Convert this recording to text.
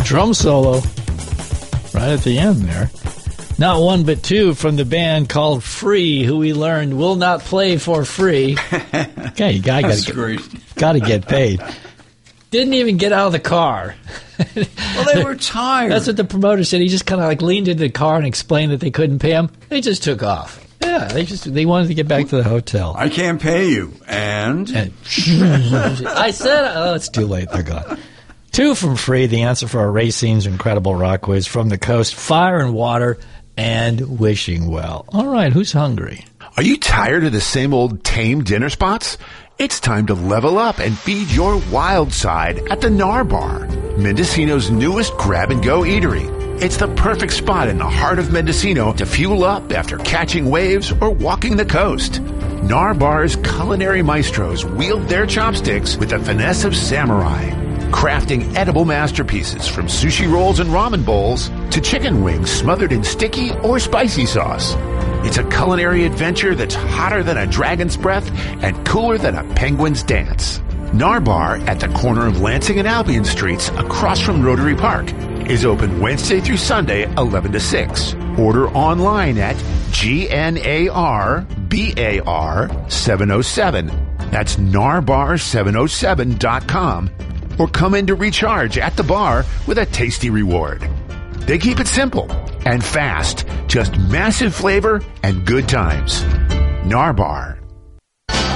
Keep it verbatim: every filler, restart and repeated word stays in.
drum solo right at the end there. Not one but two from the band called Free, who we learned will not play for free. Okay, you gotta, That's gotta, great. Get, gotta get paid. Didn't even get out of the car. Well, they were tired. That's what the promoter said. He just kind of like leaned into the car and explained that they couldn't pay him. They just took off. Yeah, they just they wanted to get back to the hotel. I can't pay you. And? and I said, oh, it's too late. They're gone. Two from Free, the answer for our Racine's Incredible Rock Quiz. From the Coast, Fire and Water, and Wishing Well. All right, who's hungry? Are you tired of the same old tame dinner spots? It's time to level up and feed your wild side at the Nar Bar, Mendocino's newest grab-and-go eatery. It's the perfect spot in the heart of Mendocino to fuel up after catching waves or walking the coast. Nar Bar's culinary maestros wield their chopsticks with the finesse of samurai, crafting edible masterpieces from sushi rolls and ramen bowls to chicken wings smothered in sticky or spicy sauce. It's a culinary adventure that's hotter than a dragon's breath and cooler than a penguin's dance. Nar Bar at the corner of Lansing and Albion Streets across from Rotary Park is open Wednesday through Sunday, eleven to six. Order online at G N A R B A R seven oh seven. That's narbar seven oh seven dot com. Or come in to recharge at the bar with a tasty reward. They keep it simple and fast, just massive flavor and good times. Nar Bar.